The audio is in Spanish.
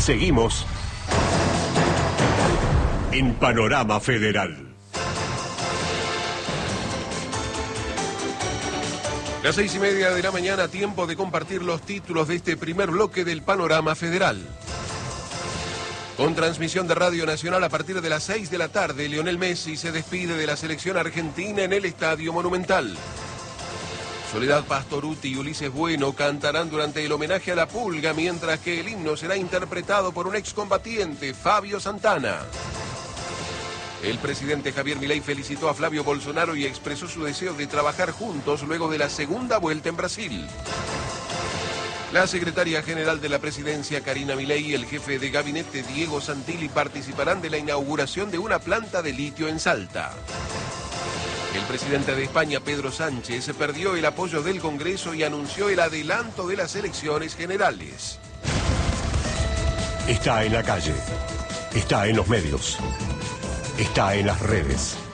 Seguimos en Panorama Federal. Las 6:30 de la mañana, tiempo de compartir los títulos de este primer bloque del Panorama Federal. Con transmisión de Radio Nacional a partir de las 6 de la tarde, Lionel Messi se despide de la selección argentina en el Estadio Monumental. Soledad Pastorutti y Ulises Bueno cantarán durante el homenaje a la Pulga, mientras que el himno será interpretado por un excombatiente, Fabio Santana. El presidente Javier Milei felicitó a Flavio Bolsonaro y expresó su deseo de trabajar juntos luego de la segunda vuelta en Brasil. La secretaria general de la presidencia, Karina Milei, y el jefe de gabinete, Diego Santilli, participarán de la inauguración de una planta de litio en Salta. El presidente de España, Pedro Sánchez, perdió el apoyo del Congreso y anunció el adelanto de las elecciones generales. Está en la calle, está en los medios, está en las redes.